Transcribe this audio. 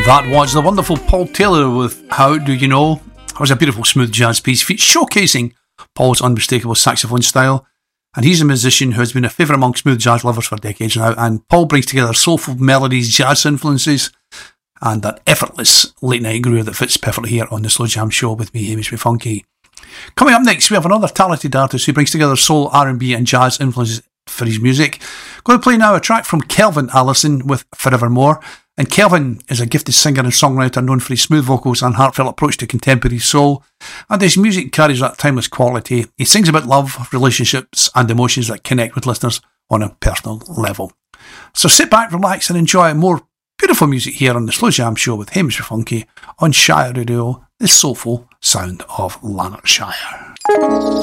That was the wonderful Paul Taylor with How Do You Know? It was a beautiful smooth jazz piece showcasing Paul's unmistakable saxophone style. And he's a musician who has been a favourite among smooth jazz lovers for decades now. And Paul brings together soulful melodies, jazz influences, and that effortless late night groove that fits perfectly here on the Slow Jam Show with me, Hamish Funky. Coming up next, we have another talented artist who brings together soul, R&B and jazz influences for his music. Going to play now a track from Kelvin Allison with Forevermore. And Kelvin is a gifted singer and songwriter known for his smooth vocals and heartfelt approach to contemporary soul. And his music carries that timeless quality. He sings about love, relationships and emotions that connect with listeners on a personal level. So sit back, relax and enjoy more beautiful music here on the Slow Jam Show with Hamish Funky on Shire Radio, the soulful sound of Lanarkshire.